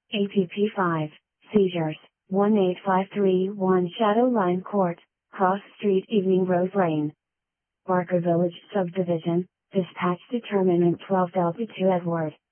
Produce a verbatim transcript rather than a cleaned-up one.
A P P five, Seizures, one eight five three one Shadow Line Court, Cross Street Evening Rose Lane. Barker Village Subdivision, Dispatch Determinant twelve Delta two Edward.